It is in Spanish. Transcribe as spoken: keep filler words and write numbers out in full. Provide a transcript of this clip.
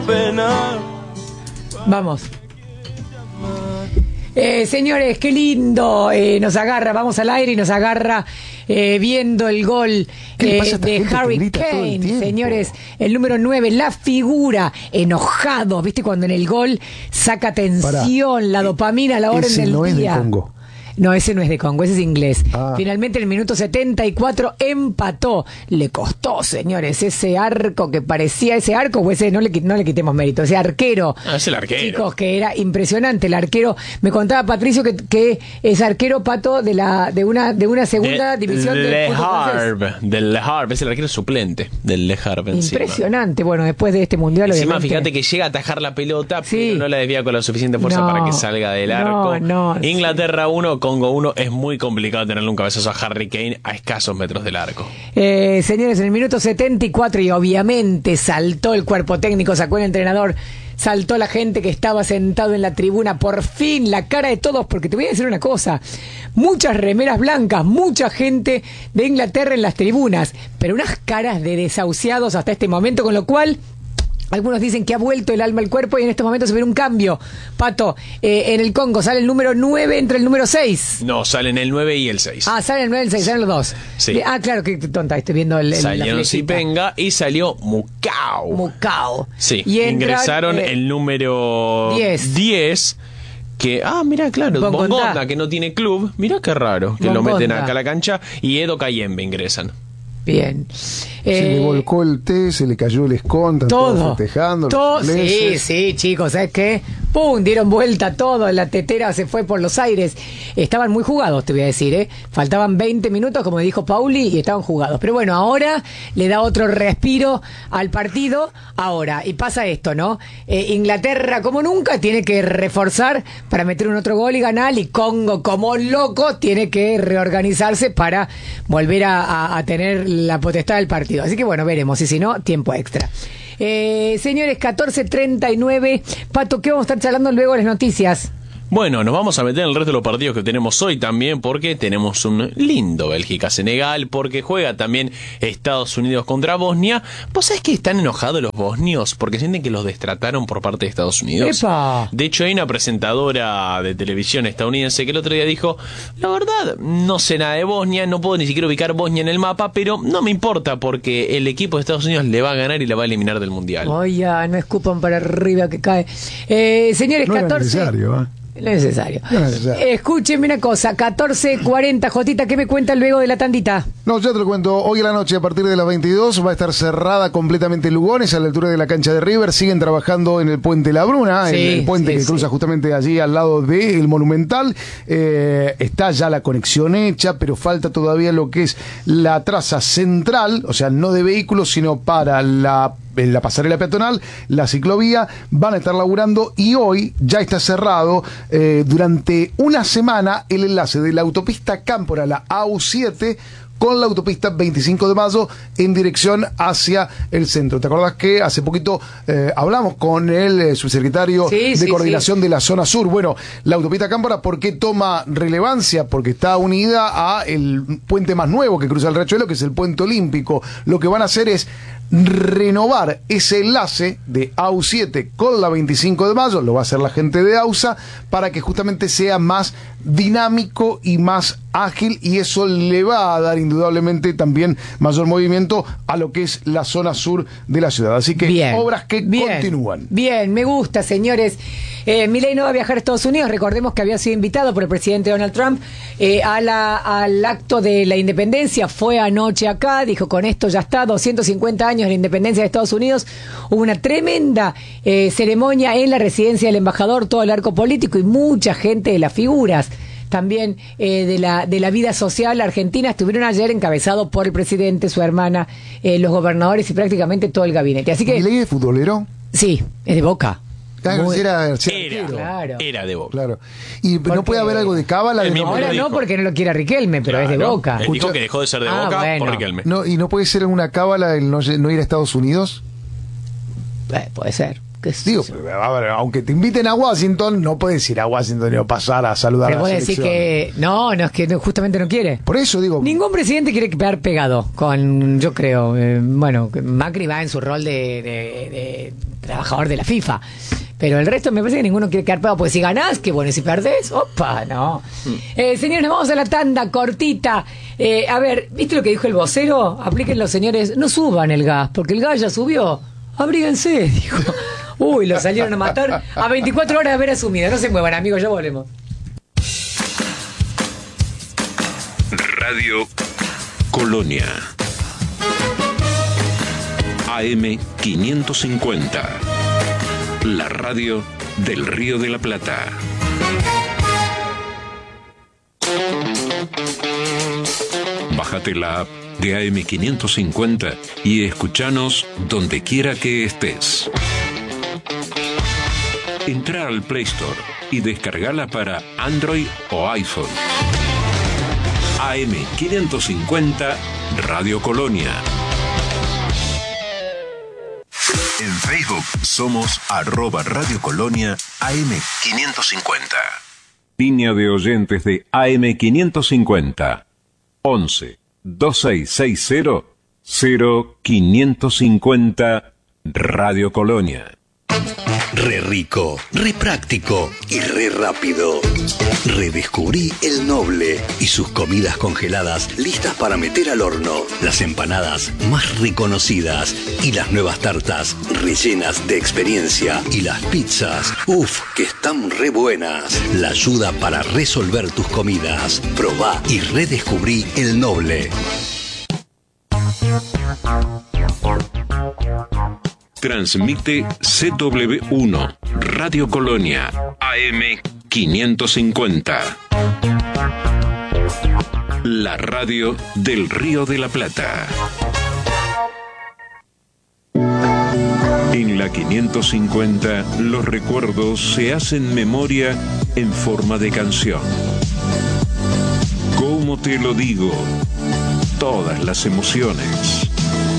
Vamos. Eh, señores, qué lindo, eh, nos agarra, vamos al aire y nos agarra eh, viendo el gol eh, de Harry Kane, señores, el número nueve, la figura, enojado, viste cuando en el gol saca tensión, Pará. la dopamina a la orden Ese del no día. Es de Congo. No, ese no es de Congo, ese es inglés. Ah. Finalmente en el minuto setenta y cuatro empató. Le costó, señores, ese arco que parecía ese arco, o ese, no le, no le quitemos mérito, ese arquero. Ah, es el arquero. Chicos, que era impresionante el arquero. Me contaba Patricio que, que es arquero, Pato, de la de una de una segunda de división Le del fútbol Havre, del Le Havre, es el arquero suplente del Le Havre. Impresionante. Bueno, después de este mundial, encima, obviamente. fíjate que llega a atajar la pelota, sí. pero no la desvía con la suficiente fuerza no, para que salga del arco. No, no, Inglaterra uno, Congo uno. Es muy complicado tenerle un cabezazo a Harry Kane a escasos metros del arco. Eh, señores, en el minuto setenta y cuatro, y obviamente saltó el cuerpo técnico, sacó el entrenador, saltó la gente que estaba sentado en la tribuna, por fin la cara de todos, porque te voy a decir una cosa, muchas remeras blancas, mucha gente de Inglaterra en las tribunas, pero unas caras de desahuciados hasta este momento, con lo cual algunos dicen que ha vuelto el alma al cuerpo y en estos momentos se ve un cambio. Pato, eh, en el Congo sale el número nueve entre el número seis. No, salen el nueve y el seis. Ah, salen el nueve y el seis, salen los dos. Sí. Ah, claro, que tonta, estoy viendo el, el Salieron Zipenga y salió Mukau. Mukau. Sí, y entran, ingresaron eh, el número diez. Que, ah, mira, claro, Bongonda, Bongonda, que no tiene club. Mira qué raro, que Bongonda. lo meten acá a la cancha. Y Edo Kayembe ingresan. Bien. Se eh, le volcó el té, se le cayó el esconta, todo, todos festejando. todo, sí, sí, chicos, ¿sabes qué? ¡Pum! Dieron vuelta todo, la tetera se fue por los aires. Estaban muy jugados, te voy a decir, ¿eh? Faltaban veinte minutos, como dijo Pauli, y estaban jugados. Pero bueno, ahora le da otro respiro al partido. Ahora, y pasa esto, ¿no? Eh, Inglaterra, como nunca, tiene que reforzar para meter un otro gol y ganar. Y Congo, como loco, tiene que reorganizarse para volver a, a, a tener la potestad del partido. Así que bueno, veremos. Y si no, tiempo extra. Eh, señores, catorce treinta y nueve. Pato, ¿qué vamos a estar charlando luego de las noticias? Bueno, nos vamos a meter en el resto de los partidos que tenemos hoy también, porque tenemos un lindo Bélgica-Senegal, porque juega también Estados Unidos contra Bosnia. ¿Vos sabés que están enojados los bosnios porque sienten que los destrataron por parte de Estados Unidos? ¡Epa! De hecho, hay una presentadora de televisión estadounidense que el otro día dijo: la verdad, no sé nada de Bosnia, no puedo ni siquiera ubicar Bosnia en el mapa, pero no me importa porque el equipo de Estados Unidos le va a ganar y la va a eliminar del Mundial. Oye, no escupan para arriba que cae. Eh, señores, no catorce... Era necesario, ¿eh? No es necesario. No es necesario. Escúcheme una cosa, catorce cuarenta, Jotita, ¿qué me cuenta luego de la tandita? No, yo te lo cuento. Hoy a la noche, a partir de las veintidós, va a estar cerrada completamente Lugones, a la altura de la cancha de River. Siguen trabajando en el puente La Bruna, sí, el, el puente sí, que cruza sí. justamente allí al lado del Monumental. Eh, está ya la conexión hecha, pero falta todavía lo que es la traza central, o sea, no de vehículos, sino para la en la pasarela peatonal, la ciclovía. Van a estar laburando y hoy ya está cerrado eh, durante una semana el enlace de la autopista Cámpora, la A U siete, con la autopista veinticinco de mayo en dirección hacia el centro. ¿Te acordás que hace poquito eh, hablamos con el eh, subsecretario sí, de sí, coordinación sí. de la zona sur? Bueno, la autopista Cámpora, ¿por qué toma relevancia? Porque está unida a el puente más nuevo que cruza el Riachuelo, que es el Puente Olímpico. Lo que van a hacer es renovar ese enlace de A U siete con la veinticinco de mayo, lo va a hacer la gente de AUSA, para que justamente sea más dinámico y más ágil, y eso le va a dar indudablemente también mayor movimiento a lo que es la zona sur de la ciudad. Así que bien, obras que bien, continúan. Bien, me gusta, señores. Eh, Milei no va a viajar a Estados Unidos. Recordemos que había sido invitado por el presidente Donald Trump eh, a la, al acto de la independencia. Fue anoche acá, dijo: con esto ya está, doscientos cincuenta años de la independencia de Estados Unidos. Hubo una tremenda eh, ceremonia en la residencia del embajador, todo el arco político y mucha gente de las figuras también eh, de la de la vida social argentina estuvieron ayer, encabezado por el presidente, su hermana, eh, los gobernadores y prácticamente todo el gabinete. Así que ¿Milei es futbolero? Sí, es de Boca. Claro, Muy... era, Era, claro. era de Boca. Claro. Y Porque no puede haber algo de cábala. el De mismo no, lo Ahora dijo. no, porque no lo quiere a Riquelme, pero Claro, es de Boca. Él dijo que dejó de ser de Ah, Boca bueno. por Riquelme. no, y no puede ser una cábala el no, no ir a Estados Unidos. Eh, puede ser. qué sé Digo, yo. a ver, aunque te inviten a Washington, no puedes ir a Washington y pasar a saludar Pero a la vos decís selección. que no, no es que no, justamente no quiere. Por eso digo, Ningún presidente quiere quedar pegado con, yo creo, eh, bueno, Macri va en su rol de, de- de trabajador de la FIFA, pero el resto me parece que ninguno quiere quedar pegado, porque si ganás, qué bueno, y si perdés, opa, no. Eh, señores, nos vamos a la tanda cortita. Eh, a ver, ¿viste lo que dijo el vocero? Apliquen los señores, no suban el gas, porque el gas ya subió, abríguense, dijo. Uy, lo salieron a matar a veinticuatro horas de haber asumido. No se muevan, amigos, ya volvemos. Radio Colonia. A M quinientos cincuenta. La radio del Río de la Plata. Bájate la app de A M quinientos cincuenta y escuchanos donde quiera que estés. Entra al Play Store y descargala para Android o iPhone. A M quinientos cincuenta Radio Colonia. En Facebook somos arroba Radio Colonia A M quinientos cincuenta. Línea de oyentes de A M quinientos cincuenta. once, veintiséis sesenta, cero quinientos cincuenta Radio Colonia. Re rico, re práctico y re rápido. Redescubrí el Noble y sus comidas congeladas listas para meter al horno. Las empanadas más reconocidas y las nuevas tartas rellenas de experiencia. Y las pizzas, uff, que están re buenas. La ayuda para resolver tus comidas. Probá y redescubrí el Noble. Transmite C W uno, Radio Colonia, A M quinientos cincuenta. La radio del Río de la Plata. En la quinientos cincuenta, los recuerdos se hacen memoria en forma de canción. ¿Cómo te lo digo? Todas las emociones.